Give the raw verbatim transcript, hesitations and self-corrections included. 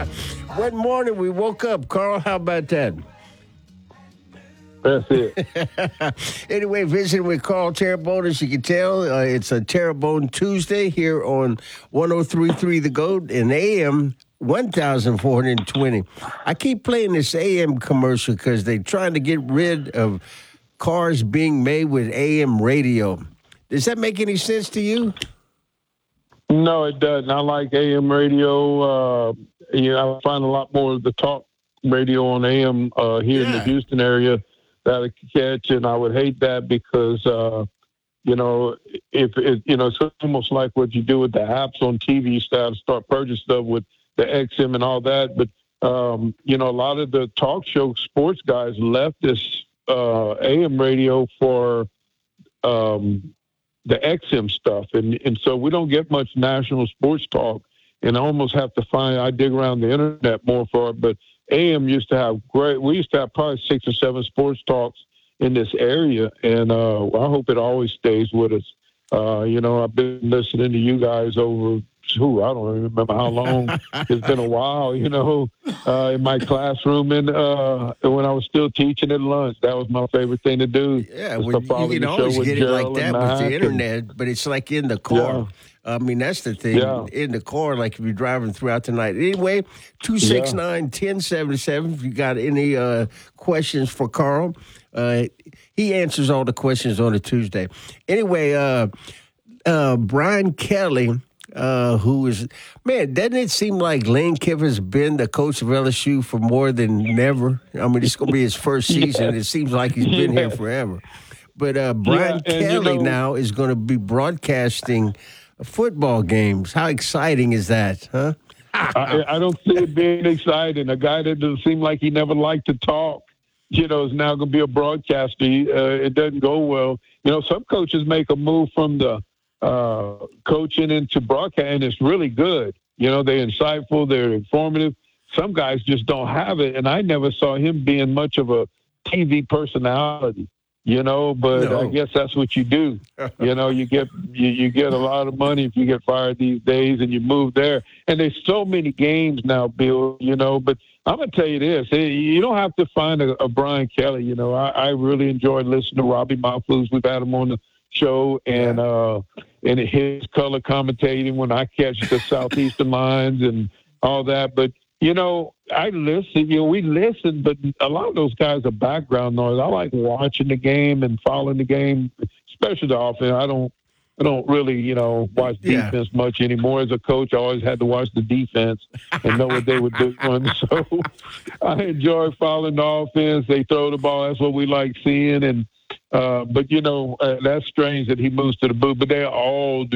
One morning we woke up. Carl, how about that? That's it. Anyway, visiting with Carl Terrebonne, as you can tell, uh, it's a Terrebonne Tuesday here on one oh three point three The Goat and A M one thousand four hundred twenty. I keep playing this A M commercial because they're trying to get rid of cars being made with A M radio. Does that make any sense to you? No, it doesn't. I like A M radio. Uh, you know, I find a lot more of the talk radio on A M uh, here yeah. in the Houston area that I could catch, and I would hate that because, uh, you know, if it, you know, it's almost like what you do with the apps on T V. You start start purchasing stuff with the X M and all that, but um, you know, a lot of the talk show sports guys left this uh, A M radio for um, the X M stuff, and and so we don't get much national sports talk, and I almost have to find I dig around the internet more for it, but A M used to have great. We used to have probably six or seven sports talks in this area, and uh, I hope it always stays with us. Uh, you know, I've been listening to you guys over. Who I don't even remember how long. It's been a while. You know, uh, in my classroom and uh, when I was still teaching at lunch, that was my favorite thing to do. Yeah, well, you can always get it like that with the internet, and, but it's like in the car. Yeah. I mean, that's the thing. Yeah. In the car, like if you're driving throughout the night. Anyway, two six nine, one oh seven seven. If you got any uh, questions for Carl, uh, he answers all the questions on a Tuesday. Anyway, uh, uh, Brian Kelly, uh, who is, man, doesn't it seem like Lane Kiffin's been the coach of L S U for more than never? I mean, it's going to be his first season. Yeah. It seems like he's been yeah. here forever. But uh, Brian yeah, Kelly you know, now is going to be broadcasting football games. How exciting is that, huh? I, I don't see it being exciting. A guy that doesn't seem like he never liked to talk, you know, is now going to be a broadcaster. Uh, it doesn't go well. You know, some coaches make a move from the uh, coaching into broadcast, and it's really good. You know, they're insightful, they're informative. Some guys just don't have it, and I never saw him being much of a T V personality. You know, but no. I guess that's what you do. You know, you get you, you get a lot of money if you get fired these days, and you move there. And there's so many games now, Bill. You know, but I'm gonna tell you this: you don't have to find a, a Brian Kelly. You know, I, I really enjoyed listening to Robbie Mahfouz. We've had him on the show, and uh, and his color commentating when I catch the Southeastern lines and all that. But you know, I listen, you know, we listen, but a lot of those guys are background noise. I like watching the game and following the game, especially the offense. I don't, I don't really, you know, watch defense yeah. much anymore. As a coach, I always had to watch the defense and know what they were doing. So I enjoy following the offense. They throw the ball. That's what we like seeing. And, uh, but, you know, uh, that's strange that he moves to the booth, but they all do.